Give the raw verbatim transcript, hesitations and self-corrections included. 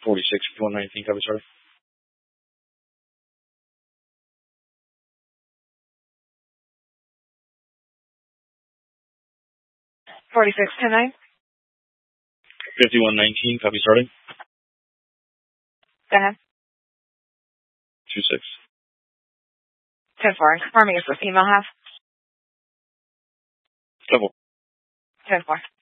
forty-six, fifty-one nineteen, copy, sorry. forty-six, ten nine. fifty-one nineteen, copy, starting. Go ahead. two six. ten four. Confirming is the female half. Double. ten four.